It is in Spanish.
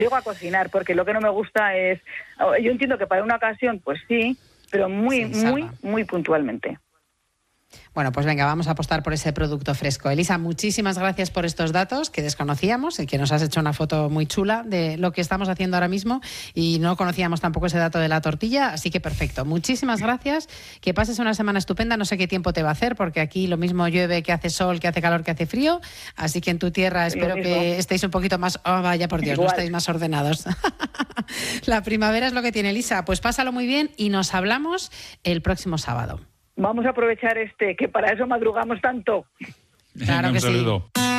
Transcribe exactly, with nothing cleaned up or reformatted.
llego a cocinar, porque lo que no me gusta es... Yo entiendo que para una ocasión, pues sí, pero muy, sí, muy, muy puntualmente. Bueno, pues venga, vamos a apostar por ese producto fresco. Elisa, muchísimas gracias por estos datos que desconocíamos y que nos has hecho una foto muy chula de lo que estamos haciendo ahora mismo y no conocíamos tampoco ese dato de la tortilla, así que perfecto. Muchísimas gracias, que pases una semana estupenda, no sé qué tiempo te va a hacer porque aquí lo mismo llueve, que hace sol, que hace calor, que hace frío, así que en tu tierra espero que estéis un poquito más... Oh, vaya por Dios, Igual. no estáis más ordenados. La primavera es lo que tiene, Elisa, pues pásalo muy bien y nos hablamos el próximo sábado. Vamos a aprovechar este, que para eso madrugamos tanto. Claro que sí.